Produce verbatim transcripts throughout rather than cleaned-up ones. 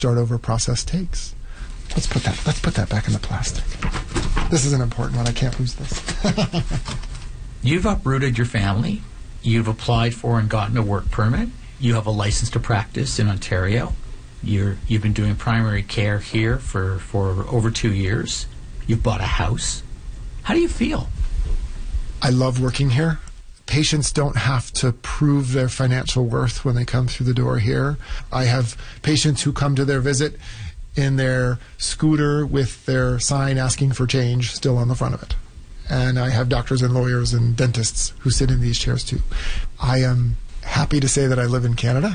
start over process takes. Let's put that, let's put that back in the plastic. This is an important one. I can't lose this. You've uprooted your family. You've applied for and gotten a work permit. You have a license to practice in Ontario. You're, you've been doing primary care here for, for over two years. You've bought a house. How do you feel? I love working here. Patients don't have to prove their financial worth when they come through the door here. I have patients who come to their visit in their scooter with their sign asking for change still on the front of it. And I have doctors and lawyers and dentists who sit in these chairs too. I am happy to say that I live in Canada,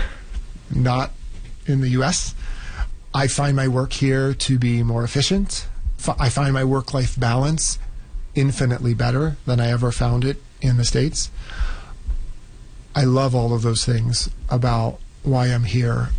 not in the U S. I find my work here to be more efficient. I find my work-life balance infinitely better than I ever found it in the States. I love all of those things about why I'm here.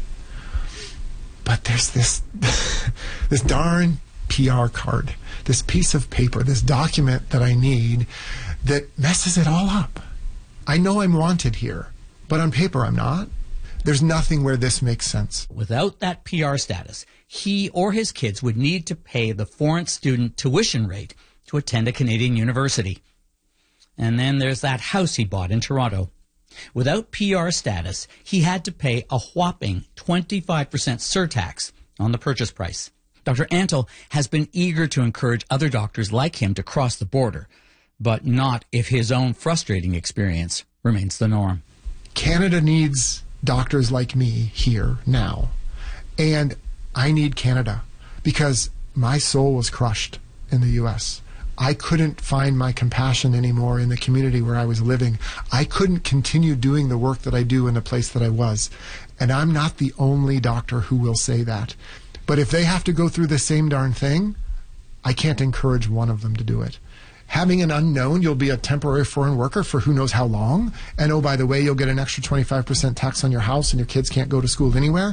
But there's this, this darn P R card, this piece of paper, this document that I need that messes it all up. I know I'm wanted here, but on paper I'm not. There's nothing where this makes sense. Without that P R status, he or his kids would need to pay the foreign student tuition rate to attend a Canadian university. And then there's that house he bought in Toronto. Without P R status, he had to pay a whopping twenty-five percent surtax on the purchase price. Doctor Antle has been eager to encourage other doctors like him to cross the border, but not if his own frustrating experience remains the norm. Canada needs doctors like me here now, and I need Canada because my soul was crushed in the U S. I couldn't find my compassion anymore in the community where I was living. I couldn't continue doing the work that I do in the place that I was. And I'm not the only doctor who will say that. But if they have to go through the same darn thing, I can't encourage one of them to do it. Having an unknown, you'll be a temporary foreign worker for who knows how long. And oh, by the way, you'll get an extra twenty-five percent tax on your house and your kids can't go to school anywhere.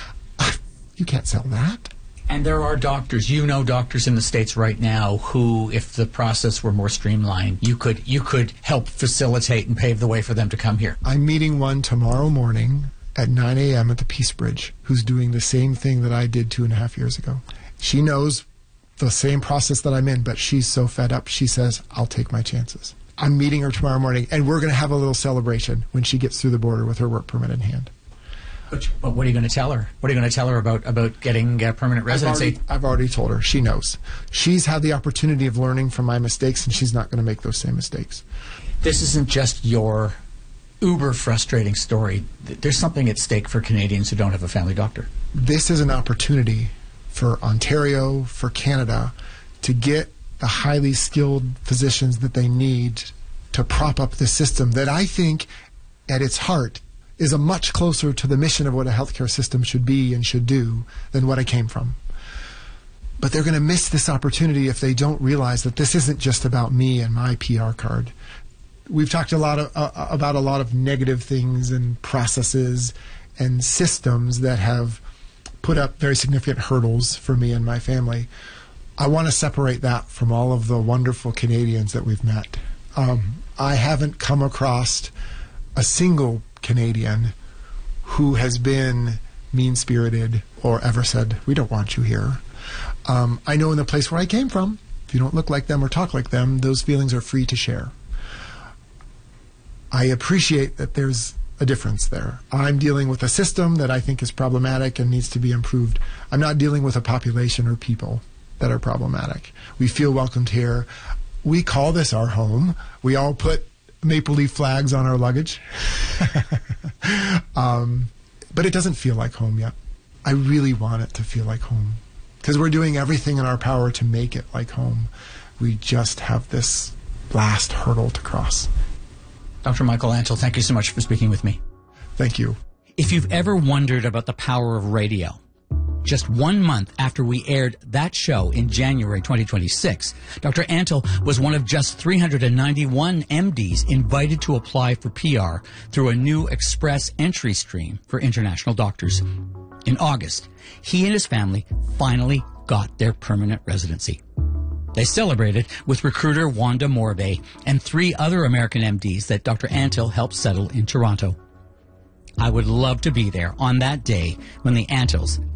You can't sell that. And there are doctors, you know doctors in the States right now who, if the process were more streamlined, you could you could help facilitate and pave the way for them to come here. I'm meeting one tomorrow morning at nine a.m. at the Peace Bridge who's doing the same thing that I did two and a half years ago. She knows the same process that I'm in, but she's so fed up, she says, I'll take my chances. I'm meeting her tomorrow morning, and we're going to have a little celebration when she gets through the border with her work permit in hand. But, but what are you going to tell her? What are you going to tell her about, about getting uh, permanent residency? I've already, I've already told her. She knows. She's had the opportunity of learning from my mistakes, and she's not going to make those same mistakes. This isn't just your uber frustrating story. There's something at stake for Canadians who don't have a family doctor. This is an opportunity for Ontario, for Canada, to get the highly skilled physicians that they need to prop up the system that I think, at its heart, is a much closer to the mission of what a healthcare system should be and should do than what I came from. But they're going to miss this opportunity if they don't realize that this isn't just about me and my P R card. We've talked a lot of, uh, about a lot of negative things and processes and systems that have put up very significant hurdles for me and my family. I want to separate that from all of the wonderful Canadians that we've met. Um, I haven't come across a single Canadian who has been mean-spirited or ever said, we don't want you here. Um, I know in the place where I came from, if you don't look like them or talk like them, those feelings are free to share. I appreciate that there's a difference there. I'm dealing with a system that I think is problematic and needs to be improved. I'm not dealing with a population or people that are problematic. We feel welcomed here. We call this our home. We all put maple leaf flags on our luggage. um, but it doesn't feel like home yet. I really want it to feel like home because we're doing everything in our power to make it like home. We just have this last hurdle to cross. Doctor Michael Antle, thank you so much for speaking with me. Thank you. If you've ever wondered about the power of radio, just one month after we aired that show in January twenty twenty-six, Doctor Antle was one of just three hundred ninety-one M Ds invited to apply for P R through a new express entry stream for international doctors. In August, he and his family finally got their permanent residency. They celebrated with recruiter Wanda Morbey and three other American M Ds that Doctor Antle helped settle in Toronto. I would love to be there on that day when the Antles